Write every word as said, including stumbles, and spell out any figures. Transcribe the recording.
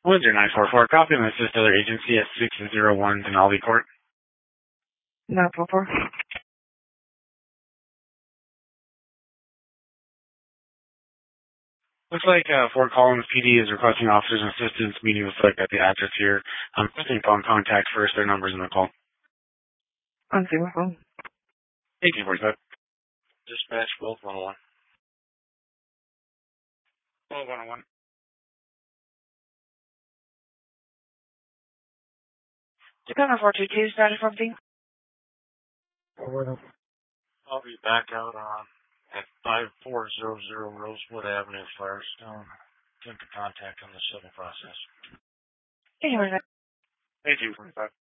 Windsor nine four four, copy and assist other agency at six zero one Denali Court. nine four four. Looks like uh, Fort Collins P D is requesting officers and assistance meeting with like at the address here. I'm putting phone contact first, their numbers in the call. On zero phone. eighteen forty-five. Dispatch, both one oh one. Both one oh one. Tacoma four two two, started from thing. I'll be back out on at five four zero zero Rosewood Avenue, Firestone. Attempt to contact on the civil process. eighteen forty-five. eighteen forty-five.